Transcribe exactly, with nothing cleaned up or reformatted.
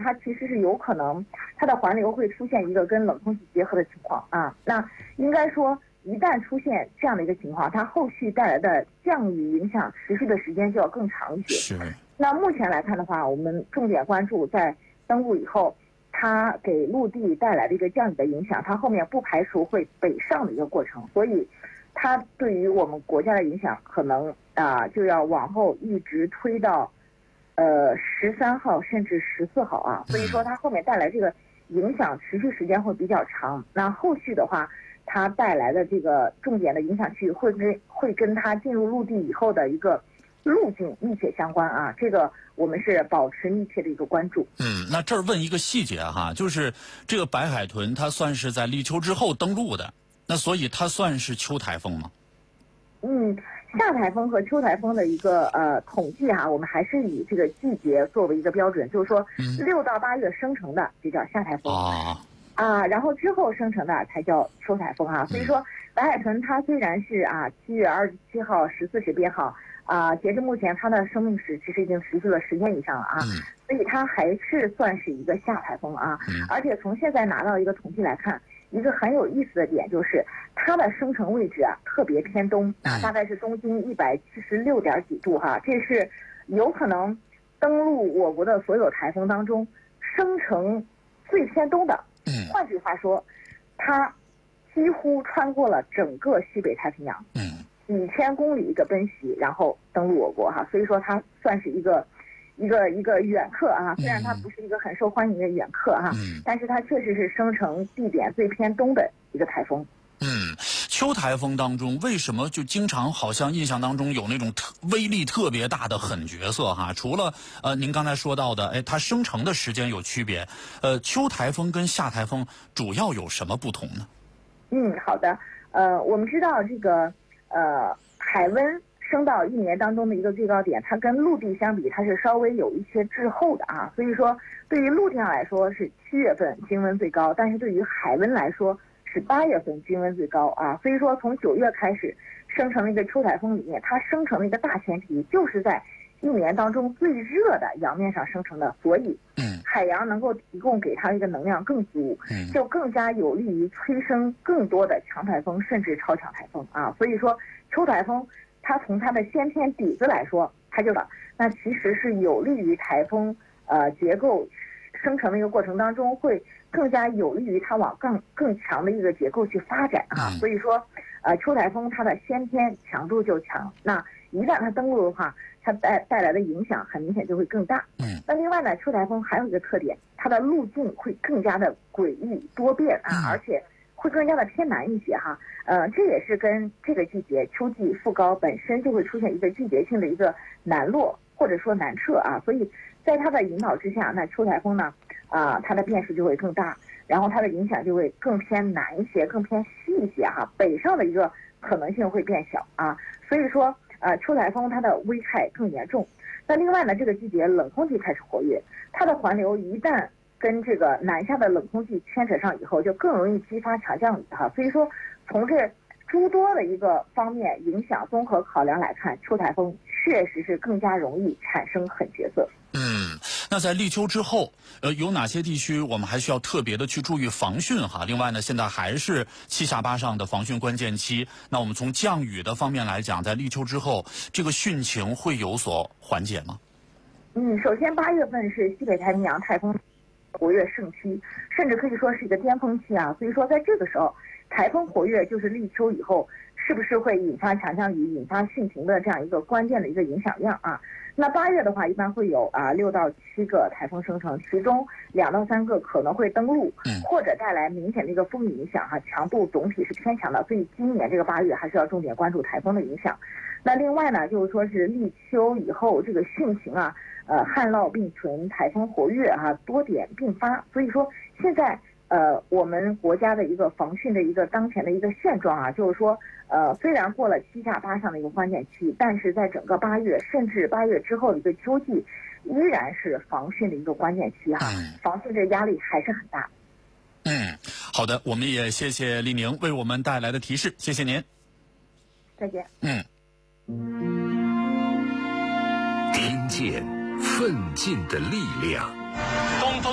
它其实是有可能它的环流会出现一个跟冷空气结合的情况啊。那应该说，一旦出现这样的一个情况，它后续带来的降雨影响持续的时间就要更长一些。 是。 那目前来看的话，我们重点关注在登陆以后，它给陆地带来的一个降雨的影响，它后面不排除会北上的一个过程，所以它对于我们国家的影响可能啊、呃、就要往后一直推到呃十三号甚至十四号啊，所以说它后面带来这个影响持续时间会比较长。那后续的话，它带来的这个重点的影响区域会跟会跟它进入陆地以后的一个路径密切相关啊，这个我们是保持密切的一个关注。 嗯，那这儿问一个细节哈，就是这个白海豚它算是在立秋之后登陆的，那所以它算是秋台风吗？ 嗯，夏台风和秋台风的一个呃统计哈，我们还是以这个季节作为一个标准，就是说六到八月生成的就叫夏台风啊。啊，然后之后生成的才叫秋台风啊。所以说，白海豚它虽然是啊七月二十七号十四时编号啊，截至目前它的生命史其实已经持续了十天以上了啊，所以它还是算是一个夏台风啊。而且从现在拿到一个统计来看，一个很有意思的点就是它的生成位置啊特别偏东啊，大概是东经一百七十六点几度哈，这是有可能登陆我国的所有台风当中生成最偏东的。换句话说，它几乎穿过了整个西北太平洋，嗯，几千公里一个奔袭，然后登陆我国哈，所以说它算是一个一个一个远客啊。虽然它不是一个很受欢迎的远客哈，嗯，但是它确实是生成地点最偏东的一个台风。 嗯，秋台风当中为什么就经常好像印象当中有那种特威力特别大的狠角色哈？除了呃您刚才说到的，哎，它生成的时间有区别，呃，秋台风跟夏台风主要有什么不同呢？ 嗯，好的，呃，我们知道这个呃海温升到一年当中的一个最高点，它跟陆地相比，它是稍微有一些滞后的啊，所以说对于陆地上来说是七月份均温最高，但是对于海温来说是八月份均温最高啊，所以说从九月开始生成了一个秋台风里面，它生成的一个大前提就是在一年当中最热的洋面上生成的，所以海洋能够提供给它一个能量更足，就更加有利于催生更多的强台风甚至超强台风啊。所以说秋台风它从它的先天底子来说，它就那其实是有利于台风呃结构生成的一个过程当中，会更加有利于它往更更强的一个结构去发展啊。所以说，呃，秋台风它的先天强度就强，那一旦它登陆的话，它带带来的影响很明显就会更大。嗯。那另外呢，秋台风还有一个特点，它的路径会更加的诡异多变啊，而且会更加的偏南一些哈。呃，这也是跟这个季节秋季副高本身就会出现一个季节性的一个南落或者说南撤啊，所以在它的引导之下，那秋台风呢，啊、呃，它的变数就会更大，然后它的影响就会更偏南一些，更偏西一些哈，北上的一个可能性会变小啊，所以说呃，秋台风它的危害更严重。那另外呢，这个季节冷空气开始活跃，它的环流一旦跟这个南下的冷空气牵扯上以后，就更容易激发强降雨哈。所以说，从这诸多的一个方面影响综合考量来看，秋台风确实是更加容易产生狠角色。 嗯，那在立秋之后，呃，有哪些地区我们还需要特别的去注意防汛哈？另外呢，现在还是七下八上的防汛关键期。那我们从降雨的方面来讲，在立秋之后，这个汛情会有所缓解吗？ 嗯，首先八月份是西北太平洋台风活跃盛期，甚至可以说是一个巅峰期啊。所以说，在这个时候，台风活跃就是立秋以后是不是会引发强降雨、引发汛情的这样一个关键的一个影响量啊。那八月的话，一般会有啊六到七个台风生成，其中两到三个可能会登陆，或者带来明显的一个风雨影响哈，强度总体是偏强的。所以今年这个八月还是要重点关注台风的影响。那另外呢，就是说是立秋以后这个汛情啊，呃旱涝并存，台风活跃哈、啊，多点并发。所以说现在呃我们国家的一个防汛的一个当前的一个现状啊，就是说。呃，虽然过了七下八上的一个关键期，但是在整个八月，甚至八月之后的一个秋季，依然是防汛的一个关键期哈。嗯、防汛这压力还是很大。 嗯，好的，我们也谢谢丽宁为我们带来的提示，谢谢您。 再见。 嗯。 听见奋进的力量。